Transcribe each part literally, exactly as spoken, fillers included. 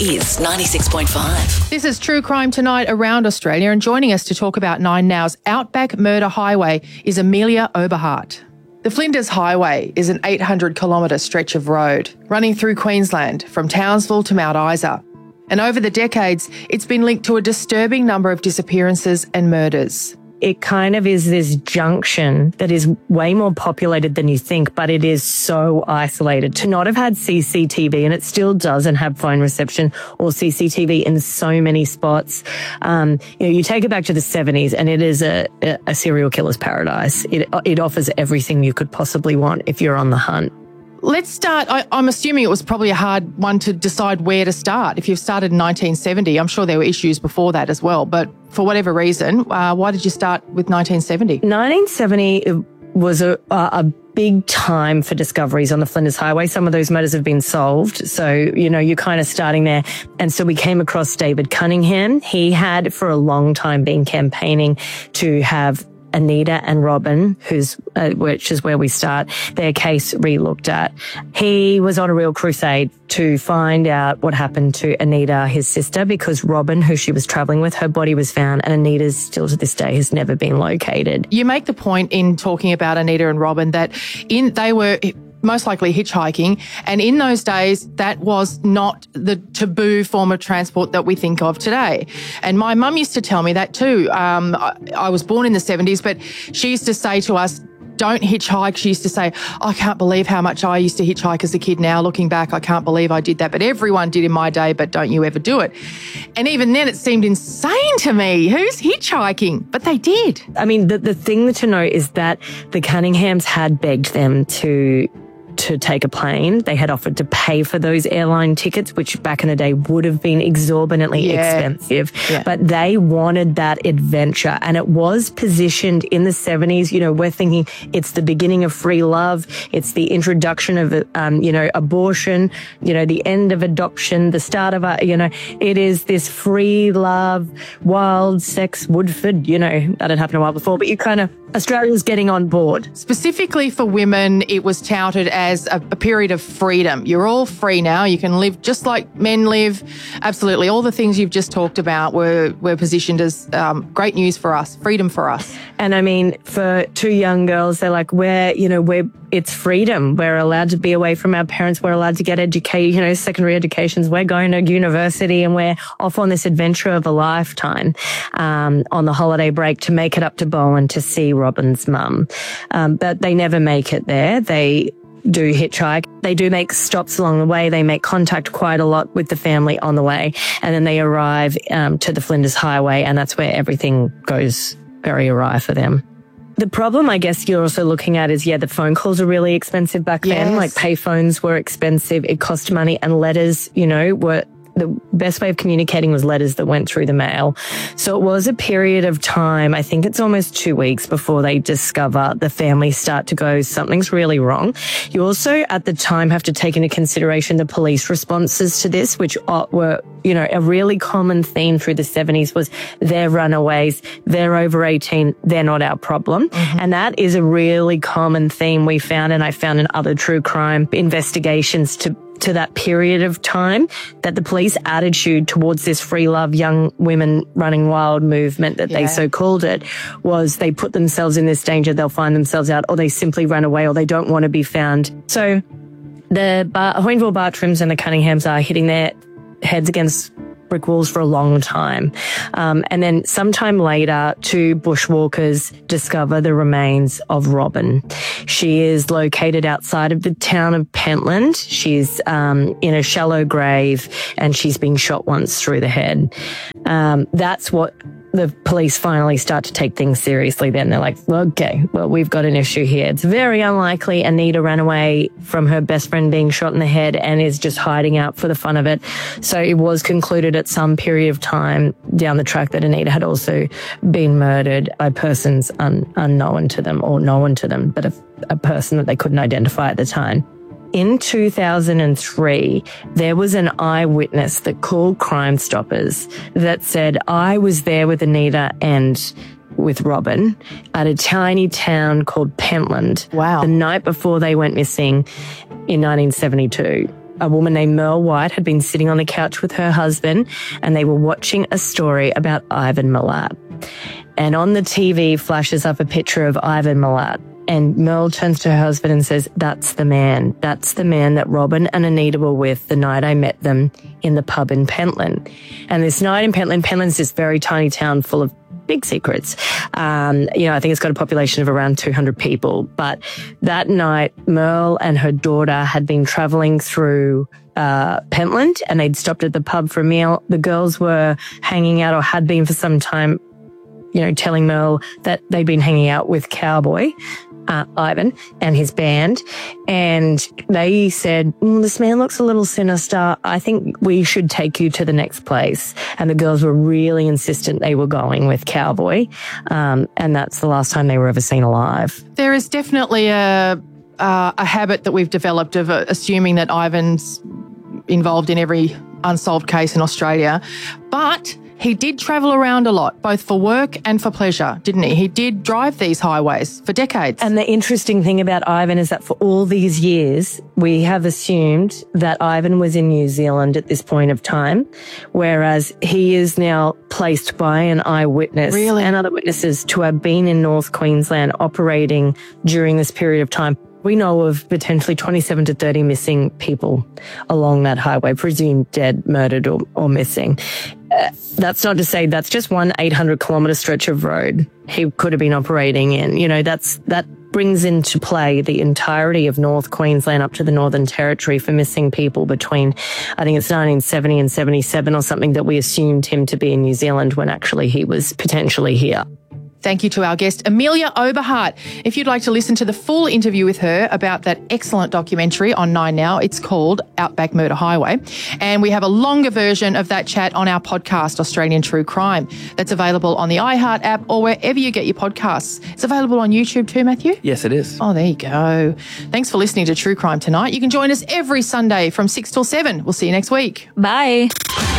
is ninety-six point five. This is True Crime Tonight around Australia, and joining us to talk about Nine Now's Outback Murder Highway is Amelia Oberhart. The Flinders Highway is an eight hundred kilometre stretch of road running through Queensland from Townsville to Mount Isa. And over the decades, it's been linked to a disturbing number of disappearances and murders. It kind of is this junction that is way more populated than you think, but it is so isolated. To not have had C C T V, and it still doesn't have phone reception or C C T V in so many spots. Um, you know, you take it back to the seventies and it is a, a serial killer's paradise. It, it offers everything you could possibly want if you're on the hunt. Let's start. I, I'm assuming it was probably a hard one to decide where to start. If you've started in nineteen seventy, I'm sure there were issues before that as well. But for whatever reason, uh, why did you start with nineteen seventy? nineteen seventy was a, a big time for discoveries on the Flinders Highway. Some of those murders have been solved. So, you know, you're kind of starting there. And so we came across David Cunningham. He had for a long time been campaigning to have Anita and Robin, who's uh, which is where we start, their case re-looked at. He was on a real crusade to find out what happened to Anita, his sister, because Robin, who she was travelling with, her body was found, and Anita's still to this day has never been located. You make the point in talking about Anita and Robin that in they were most likely hitchhiking, and in those days that was not the taboo form of transport that we think of today. And my mum used to tell me that too. Um, I, I was born in the seventies, but she used to say to us, don't hitchhike. She used to say, I can't believe how much I used to hitchhike as a kid. Now looking back, I can't believe I did that, but everyone did in my day, but don't you ever do it. And even then it seemed insane to me. Who's hitchhiking? But they did. I mean, the, the thing to note is that the Cunninghams had begged them to to take a plane. They had offered to pay for those airline tickets, which back in the day would have been exorbitantly yeah. expensive. Yeah. But they wanted that adventure. And it was positioned in the seventies. You know, we're thinking it's the beginning of free love. It's the introduction of, um, you know, abortion, you know, the end of adoption, the start of, a, you know, it is this free love, wild sex, Woodford, you know, that had happened a while before, but you kind of, Australia's getting on board. Specifically for women, it was touted as a, a period of freedom. You're all free now. You can live just like men live. Absolutely. All the things you've just talked about were, were positioned as um, great news for us, freedom for us. And I mean, for two young girls, they're like, we're, you know, we're, it's freedom. We're allowed to be away from our parents. We're allowed to get educate, you know, secondary educations. We're going to university and we're off on this adventure of a lifetime, um, on the holiday break to make it up to Bowen to see Robin's mum. Um, but they never make it there. They do hitchhike. They do make stops along the way. They make contact quite a lot with the family on the way. And then they arrive, um, to the Flinders Highway, and that's where everything goes very awry for them. The problem, I guess, you're also looking at is, yeah, the phone calls are really expensive back yes. then. Like payphones were expensive. It cost money, and letters, you know, were the best way of communicating was letters that went through the mail. So it was a period of time, I think it's almost two weeks before they discover, the family start to go, something's really wrong. You also at the time have to take into consideration the police responses to this, which were, you know, a really common theme through the seventies was they're runaways, they're over eighteen, they're not our problem. Mm-hmm. And that is a really common theme we found, and I found in other true crime investigations to to that period of time, that the police attitude towards this free love, young women running wild movement that yeah. they so called it, was they put themselves in this danger, they'll find themselves out, or they simply run away, or they don't want to be found. So the Bar- Hoynville Bartrams and the Cunninghams are hitting their heads against brick walls for a long time. Um, and then sometime later, two bushwalkers discover the remains of Robin. She is located outside of the town of Pentland. She's um, in a shallow grave, and she's been shot once through the head. Um, that's what the police finally start to take things seriously. Then they're like, okay, well, we've got an issue here. It's very unlikely Anita ran away from her best friend being shot in the head and is just hiding out for the fun of it. So it was concluded at some period of time down the track that Anita had also been murdered by persons un- unknown to them, or known to them, but a, a person that they couldn't identify at the time. In two thousand three, there was an eyewitness that called Crime Stoppers that said, I was there with Anita and with Robin at a tiny town called Pentland. Wow. The night before they went missing in nineteen seventy-two. a woman named Merle White had been sitting on the couch with her husband and they were watching a story about Ivan Milat. And on the T V flashes up a picture of Ivan Milat. And Merle turns to her husband and says, that's the man. That's the man that Robin and Anita were with the night I met them in the pub in Pentland. And this night in Pentland, Pentland's this very tiny town full of big secrets. Um, you know, I think it's got a population of around two hundred people. But that night, Merle and her daughter had been traveling through uh, Pentland and they'd stopped at the pub for a meal. The girls were hanging out or had been for some time, you know, telling Merle that they'd been hanging out with Cowboy, uh, Ivan, and his band. And they said, mm, this man looks a little sinister. I think we should take you to the next place. And the girls were really insistent they were going with Cowboy. Um, and that's the last time they were ever seen alive. There is definitely a, uh, a habit that we've developed of uh, assuming that Ivan's involved in every unsolved case in Australia. But he did travel around a lot, both for work and for pleasure, didn't he? He did drive these highways for decades. And the interesting thing about Ivan is that for all these years, we have assumed that Ivan was in New Zealand at this point of time, whereas he is now placed by an eyewitness Really? and other witnesses to have been in North Queensland operating during this period of time. We know of potentially twenty-seven to thirty missing people along that highway, presumed dead, murdered or, or missing. Uh, that's not to say that's just one eight hundred kilometre stretch of road he could have been operating in. You know, that's that brings into play the entirety of North Queensland up to the Northern Territory for missing people between, I think it's nineteen seventy and seventy-seven or something, that we assumed him to be in New Zealand when actually he was potentially here. Thank you to our guest, Amelia Oberhardt. If you'd like to listen to the full interview with her about that excellent documentary on Nine Now, it's called Outback Murder Highway. And we have a longer version of that chat on our podcast, Australian True Crime. That's available on the iHeart app or wherever you get your podcasts. It's available on YouTube too, Matthew? Yes, it is. Oh, there you go. Thanks for listening to True Crime Tonight. You can join us every Sunday from six till seven. We'll see you next week. Bye.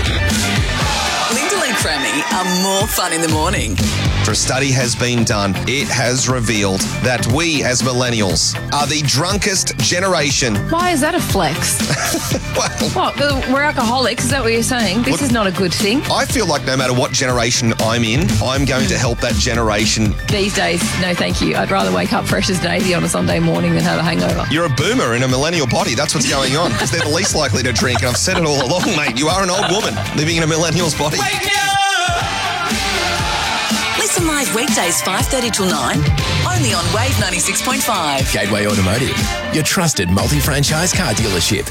Linda and Crammy are more fun in the morning. A study has been done. It has revealed that we as millennials are the drunkest generation. Why is that a flex? Well, What? We're alcoholics, is that what you're saying? This What- is not a good thing. I feel like no matter what generation I'm in, I'm going to help that generation. These days, no thank you. I'd rather wake up fresh as Daisy on a Sunday morning than have a hangover. You're a boomer in a millennial body. That's what's going on, because they're the least likely to drink. And I've said it all along, mate. You are an old woman living in a millennial's body. Listen live weekdays five thirty till nine, only on Wave ninety-six point five. Gateway Automotive, your trusted multi-franchise car dealership.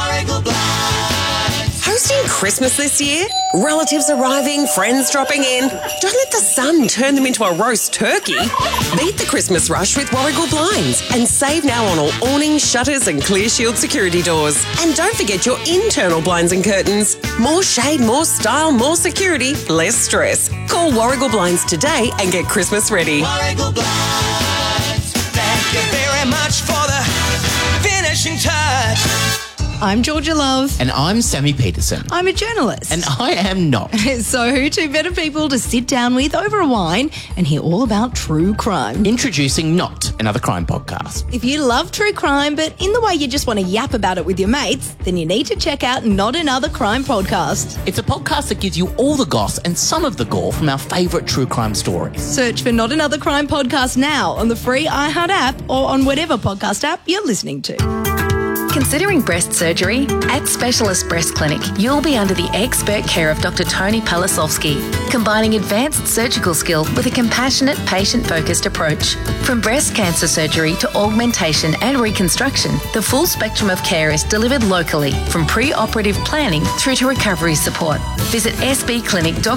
Hosting Christmas this year? Relatives arriving, friends dropping in. Don't let the sun turn them into a roast turkey. Beat the Christmas rush with Warragul Blinds and save now on all awnings, shutters and clear shield security doors. And don't forget your internal blinds and curtains. More shade, more style, more security, less stress. Call Warragul Blinds today and get Christmas ready. Warragul Blinds. Thank you very much for the finishing touch. I'm Georgia Love. And I'm Sammy Peterson. I'm a journalist. And I am not. So who two better people to sit down with over a wine and hear all about true crime? Introducing Not, another crime podcast. If you love true crime, but in the way you just want to yap about it with your mates, then you need to check out Not Another Crime Podcast. It's a podcast that gives you all the goss and some of the gore from our favourite true crime stories. Search for Not Another Crime Podcast now on the free iHeart app or on whatever podcast app you're listening to. Considering breast surgery? At Specialist Breast Clinic, you'll be under the expert care of Doctor Tony Palasovsky, combining advanced surgical skill with a compassionate, patient-focused approach. From breast cancer surgery to augmentation and reconstruction, the full spectrum of care is delivered locally, from pre-operative planning through to recovery support. Visit s b clinic dot